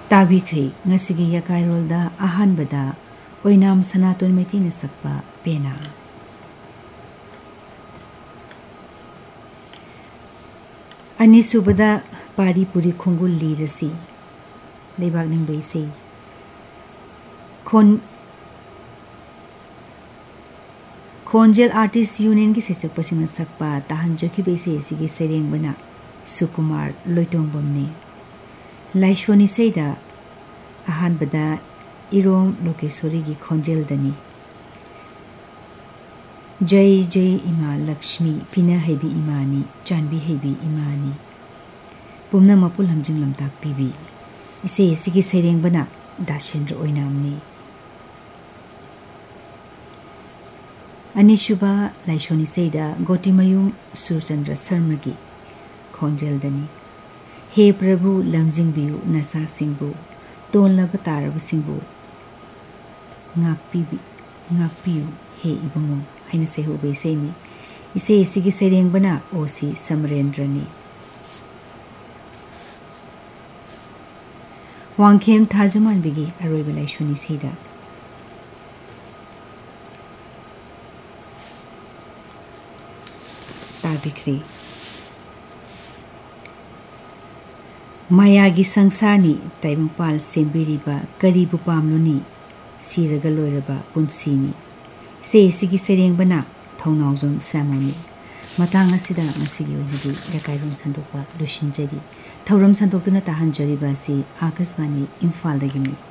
ताबिख्री ngasiगी yakairolda ahanbada oinam sanaton metina sakpa pena anisubada pari puri khungul lirasi leibak ningbai sei Khonjel Artist Union की सेसक pushing सकपा ताहन जोखी बेसे सिगी सेरेंग बना सुकुमार लोइटोंबम ने लाइशोनी सेदा अहान बदा इरोम लोकेश्वरी की खोंजेल दनी जय जय इमा लक्ष्मी पिना हेबी इमानी चांबी हेबी इमानी पुमना मपुल हमजिंग लमताक पीबी इसे सिगी सेरेंग बना दाशेंद्र ओइनामनी अनिशुबा लाइशोनी सेदा गोटिमयुम सुरचंद्र शर्मा की खोंजेल दनी हे प्रभु लंजिंग बियु नसा सिंबु तोलब तारब सिंबु ngakpiyu he ibungo haina se ho beseni ise isigi sereng bana osi samrendrani wangkem thajaman bigi aroi belai shuni seida ताबिख्री मायागी संसारनी ताइबंगपाल सेंबिरिबा करीबु पामलुनी सिरगा लोइरबा पुंसीनी से सिगी सेरेंग बना थौनावजम सामोनी मतंग असिदा मसिगी ओइनदि लकाइरों संदोकपा लुसिनजरी थौरम संदोकतुना ताहनजरिबा सि आकाशवाणी इम्फाल दगिनी